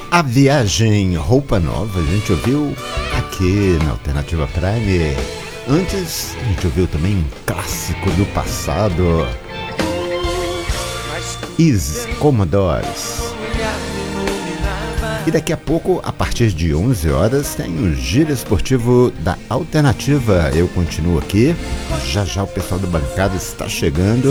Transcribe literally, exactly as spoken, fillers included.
A Viagem Roupa Nova, a gente ouviu aqui na Alternativa Prime. Antes, a gente ouviu também um clássico do passado, Is Commodores. E daqui a pouco, a partir de onze horas, tem o Giro Esportivo da Alternativa. Eu continuo aqui, já já o pessoal do bancada está chegando.